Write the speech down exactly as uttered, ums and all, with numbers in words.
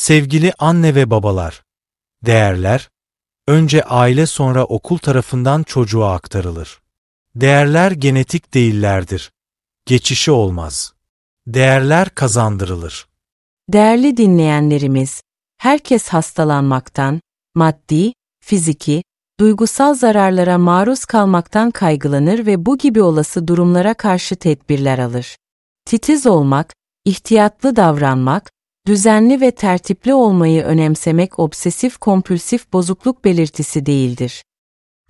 Sevgili anne ve babalar, değerler, önce aile sonra okul tarafından çocuğa aktarılır. Değerler genetik değillerdir. Geçişi olmaz. Değerler kazandırılır. Değerli dinleyenlerimiz, herkes hastalanmaktan, maddi, fiziki, duygusal zararlara maruz kalmaktan kaygılanır ve bu gibi olası durumlara karşı tedbirler alır. Titiz olmak, ihtiyatlı davranmak, düzenli ve tertipli olmayı önemsemek obsesif kompulsif bozukluk belirtisi değildir.